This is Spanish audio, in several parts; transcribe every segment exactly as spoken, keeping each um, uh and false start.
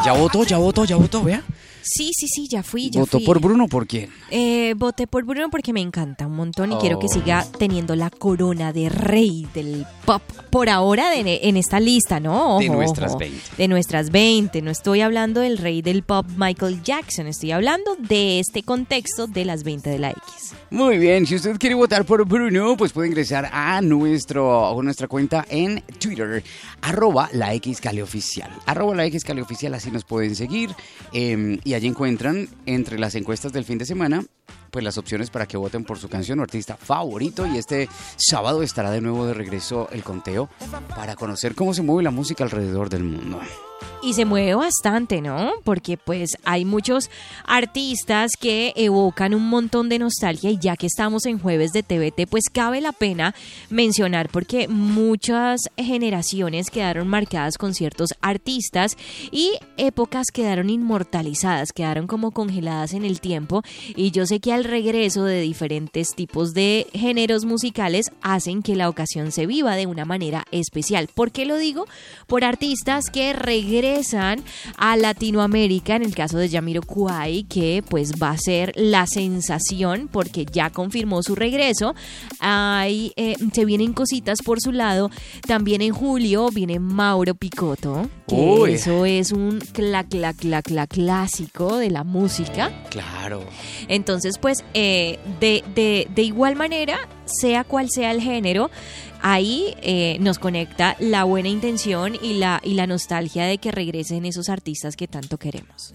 Ya votó, ya votó, ya votó, vea. Sí, sí, sí, ya fui, ya ¿Votó fui. por Bruno por quién? Eh, voté por Bruno porque me encanta un montón y Oh. quiero que siga teniendo la corona de rey del pop por ahora de, en esta lista, ¿no? Ojo, De nuestras ojo. veinte. De nuestras veinte. No estoy hablando del rey del pop Michael Jackson, estoy hablando de este contexto de las veinte de la X. Muy bien, si usted quiere votar por Bruno, pues puede ingresar a nuestro a nuestra cuenta en Twitter, arroba la X Cali Oficial. Arroba la X Cali Oficial, así nos pueden seguir. Eh, y allí encuentran, entre las encuestas del fin de semana, pues las opciones para que voten por su canción o artista favorito. Y este sábado estará de nuevo de regreso el conteo para conocer cómo se mueve la música alrededor del mundo. Y se mueve bastante, ¿no? Porque pues hay muchos artistas que evocan un montón de nostalgia y ya que estamos en jueves de T V T, pues cabe la pena mencionar porque muchas generaciones quedaron marcadas con ciertos artistas y épocas quedaron inmortalizadas, quedaron como congeladas en el tiempo y yo sé que al regreso de diferentes tipos de géneros musicales hacen que la ocasión se viva de una manera especial. ¿Por qué lo digo? Por artistas que regresan a Latinoamérica, en el caso de Jamiroquai, que pues va a ser la sensación porque ya confirmó su regreso. Hay, eh, se vienen cositas por su lado. También en julio viene Mauro Picotto, que Uy. eso es un cla, cla, cla, cla, clásico de la música. Claro. Entonces, pues, eh, de, de, de igual manera, sea cual sea el género, ahí eh, nos conecta la buena intención y la, y la nostalgia de que regresen esos artistas que tanto queremos.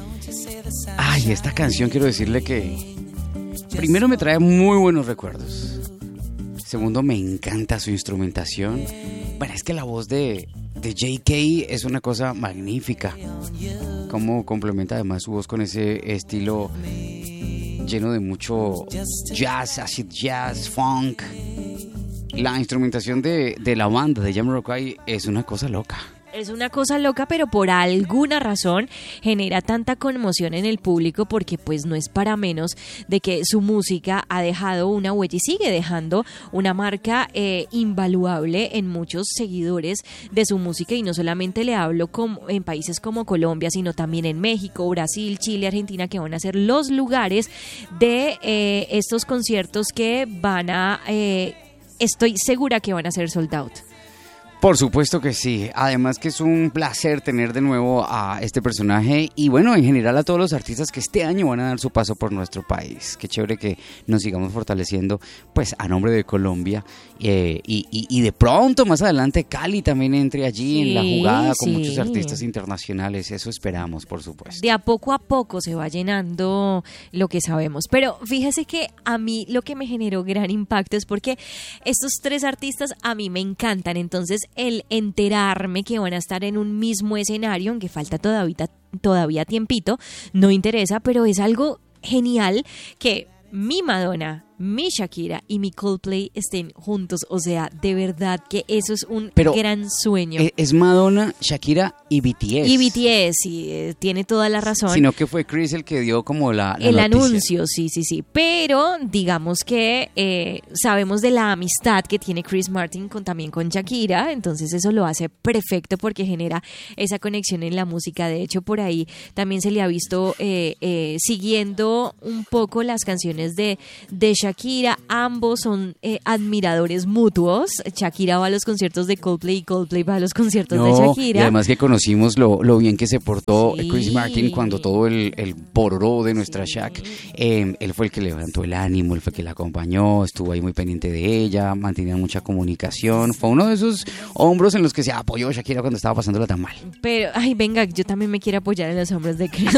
Ay, esta canción quiero decirle que primero me trae muy buenos recuerdos. Segundo, me encanta su instrumentación. Bueno, es que la voz de, de J K es una cosa magnífica. Cómo complementa además su voz con ese estilo lleno de mucho jazz, acid jazz, funk. La instrumentación de, de la banda de Jamiroquai es una cosa loca. Es una cosa loca, pero por alguna razón genera tanta conmoción en el público porque pues no es para menos de que su música ha dejado una huella y sigue dejando una marca eh, invaluable en muchos seguidores de su música y no solamente le hablo como en países como Colombia, sino también en México, Brasil, Chile, Argentina, que van a ser los lugares de eh, estos conciertos que van a, eh, estoy segura que van a ser sold out. Por supuesto que sí, además que es un placer tener de nuevo a este personaje y bueno, en general a todos los artistas que este año van a dar su paso por nuestro país. Qué chévere que nos sigamos fortaleciendo pues a nombre de Colombia eh, y, y, y de pronto más adelante Cali también entre allí Sí, en la jugada con sí. muchos artistas internacionales, eso esperamos por supuesto. De a poco a poco se va llenando lo que sabemos. Pero fíjese que a mí lo que me generó gran impacto es porque estos tres artistas a mí me encantan. Entonces el enterarme que van a estar en un mismo escenario, aunque falta todavía, todavía tiempito, no interesa, pero es algo genial que mi Madonna, mi Shakira y mi Coldplay estén juntos. O sea, de verdad que eso es un Pero gran sueño. Eh, Es Madonna, Shakira y B T S. Y B T S, sí, eh, tiene toda la razón. Sino que fue Chris el que dio como la, la El noticia. anuncio, sí, sí, sí. Pero digamos que eh, sabemos de la amistad que tiene Chris Martin con, también con Shakira, entonces eso lo hace perfecto porque genera esa conexión en la música. De hecho, por ahí también se le ha visto eh, eh, siguiendo un poco las canciones de, de Shakira. Ambos son eh, admiradores mutuos. Shakira va a los conciertos de Coldplay y Coldplay va a los conciertos No, de Shakira. y además que conocimos lo, lo bien que se portó Sí. Chris Martin cuando todo el, el pororó de nuestra Shak, eh, él fue el que levantó el ánimo, él fue el que la acompañó, estuvo ahí muy pendiente de ella, mantenía mucha comunicación, fue uno de esos hombros en los que se apoyó Shakira cuando estaba pasándola tan mal. Pero, ay, venga, yo también me quiero apoyar en los hombros de Chris.